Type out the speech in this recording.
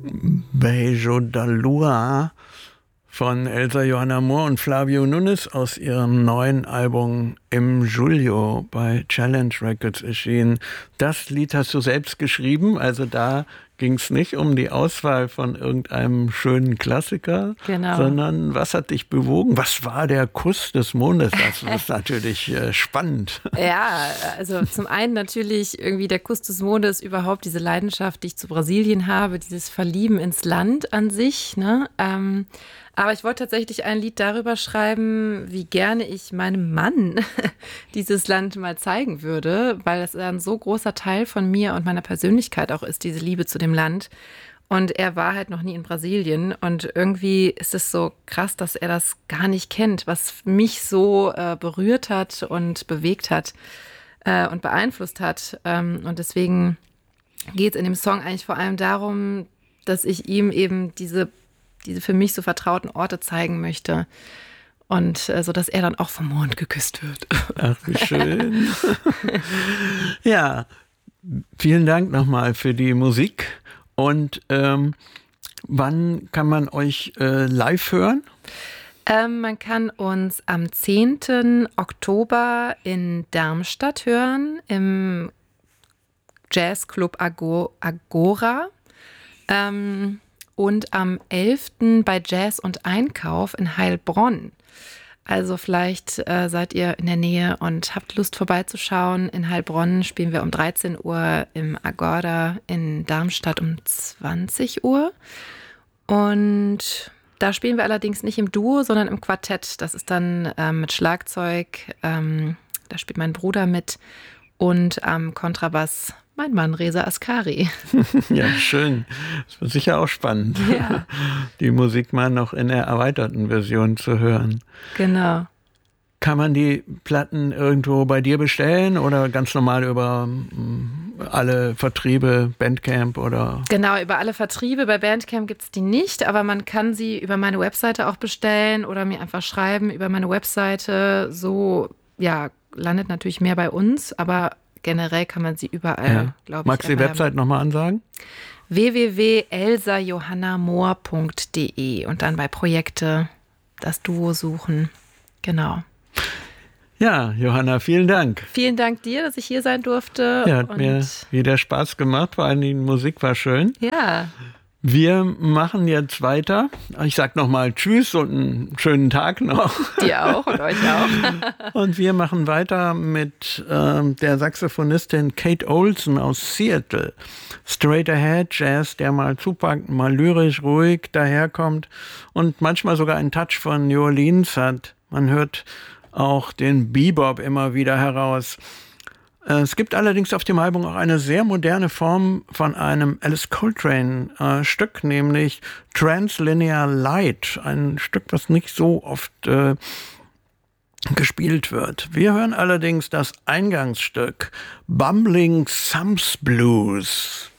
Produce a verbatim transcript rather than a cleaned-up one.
Beijo da Lua von Elsa Johanna Mohr und Flavio Nunes aus ihrem neuen Album Im Julio bei Challenge Records erschienen. Das Lied hast du selbst geschrieben, also da ging es nicht um die Auswahl von irgendeinem schönen Klassiker, genau. sondern was hat dich bewogen? Was war der Kuss des Mondes? Das ist natürlich äh, spannend. Ja, also zum einen natürlich irgendwie der Kuss des Mondes, überhaupt diese Leidenschaft, die ich zu Brasilien habe, dieses Verlieben ins Land an sich, ne? Ähm, aber ich wollte tatsächlich ein Lied darüber schreiben, wie gerne ich meinem Mann dieses Land mal zeigen würde, weil es ein so großer Teil von mir und meiner Persönlichkeit auch ist, diese Liebe zu dem Land. Und er war halt noch nie in Brasilien und irgendwie ist es so krass, dass er das gar nicht kennt, was mich so äh, berührt hat und bewegt hat äh, und beeinflusst hat. Ähm, und deswegen geht es in dem Song eigentlich vor allem darum, dass ich ihm eben diese diese für mich so vertrauten Orte zeigen möchte. Und äh, so, dass er dann auch vom Mond geküsst wird. Ach, wie schön. Ja, vielen Dank nochmal für die Musik. Und ähm, wann kann man euch äh, live hören? Ähm, man kann uns am zehnten Oktober in Darmstadt hören, im Jazzclub Agora. Ähm, Und am elften bei Jazz und Einkauf in Heilbronn. Also vielleicht äh, seid ihr in der Nähe und habt Lust vorbeizuschauen. In Heilbronn spielen wir um dreizehn Uhr, im Agora in Darmstadt um zwanzig Uhr. Und da spielen wir allerdings nicht im Duo, sondern im Quartett. Das ist dann ähm, mit Schlagzeug. Ähm, da spielt mein Bruder mit. Und am Kontrabass mein Mann, Reza Askari. Ja, schön. Das wird sicher auch spannend, ja. die Musik mal noch in der erweiterten Version zu hören. Genau. Kann man die Platten irgendwo bei dir bestellen oder ganz normal über alle Vertriebe, Bandcamp oder? Genau, über alle Vertriebe. Bei Bandcamp gibt es die nicht, aber man kann sie über meine Webseite auch bestellen oder mir einfach schreiben über meine Webseite. So, ja, landet natürlich mehr bei uns, aber generell kann man sie überall, Ja. glaube ich. Magst du die Website nochmal ansagen? w w w punkt elsa johanna mohr punkt d e und dann bei Projekte das Duo suchen. Genau. Ja, Johanna, vielen Dank. Vielen Dank dir, dass ich hier sein durfte. Ja, hat und mir wieder Spaß gemacht, vor allem die Musik war schön. Ja. Wir machen jetzt weiter. Ich sag nochmal Tschüss und einen schönen Tag noch. Dir auch und euch auch. Und wir machen weiter mit ähm, der Saxophonistin Kate Olsen aus Seattle. Straight Ahead Jazz, der mal zupackt, mal lyrisch, ruhig daherkommt und manchmal sogar einen Touch von New Orleans hat. Man hört auch den Bebop immer wieder heraus. Es gibt allerdings auf dem Album auch eine sehr moderne Form von einem Alice Coltrane-Stück, äh, nämlich Translinear Light, ein Stück, was nicht so oft äh, gespielt wird. Wir hören allerdings das Eingangsstück Bumbling Sums Blues.